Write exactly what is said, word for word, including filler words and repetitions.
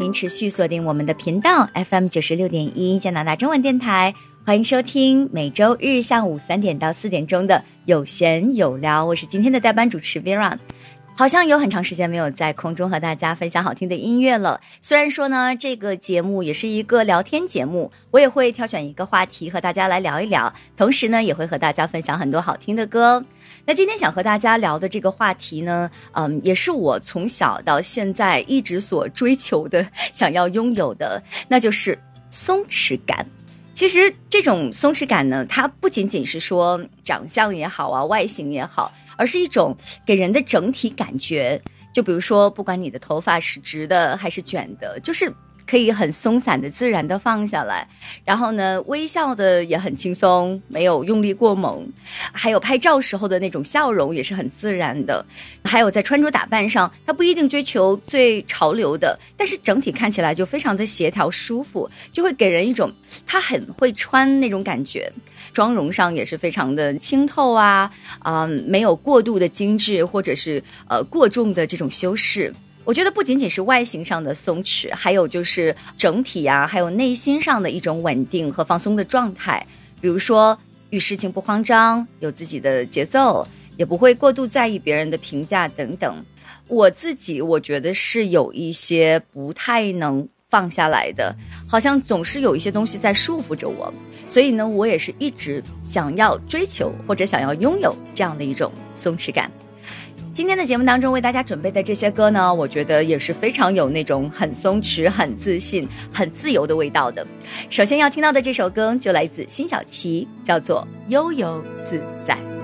您持续锁定我们的频道 F M 九十六点一加拿大中文电台，欢迎收听每周日下午三点到四点钟的有闲有聊，我是今天的代班主持 Vera。好像有很长时间没有在空中和大家分享好听的音乐了，虽然说呢这个节目也是一个聊天节目，我也会挑选一个话题和大家来聊一聊，同时呢也会和大家分享很多好听的歌。那今天想和大家聊的这个话题呢，嗯，也是我从小到现在一直所追求的，想要拥有的，那就是松弛感。其实这种松弛感呢，它不仅仅是说长相也好啊，外形也好，而是一种给人的整体感觉。就比如说，不管你的头发是直的还是卷的，就是可以很松散的自然的放下来，然后呢微笑的也很轻松，没有用力过猛，还有拍照时候的那种笑容也是很自然的，还有在穿着打扮上，它不一定追求最潮流的，但是整体看起来就非常的协调舒服，就会给人一种它很会穿那种感觉。妆容上也是非常的清透啊，嗯、没有过度的精致或者是呃过重的这种修饰。我觉得不仅仅是外形上的松弛，还有就是整体啊，还有内心上的一种稳定和放松的状态。比如说遇事情不慌张，有自己的节奏，也不会过度在意别人的评价等等。我自己我觉得是有一些不太能放下来的，好像总是有一些东西在束缚着我，所以呢我也是一直想要追求或者想要拥有这样的一种松弛感。今天的节目当中为大家准备的这些歌呢，我觉得也是非常有那种很松弛、很自信、很自由的味道的。首先要听到的这首歌就来自辛晓琪，叫做悠游自在。